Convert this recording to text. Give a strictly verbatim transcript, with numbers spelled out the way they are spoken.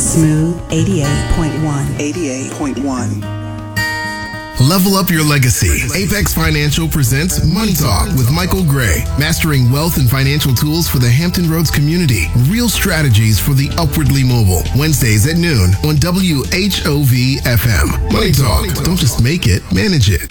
Smooth eighty-eight point one. eighty-eight point one. Level up your legacy. Apex Financial presents Money Talk with Michael Gray. Mastering wealth and financial tools for the Hampton Roads community. Real strategies for the upwardly mobile. Wednesdays at noon on W H O V F M. Money Talk. Don't just make it, manage it.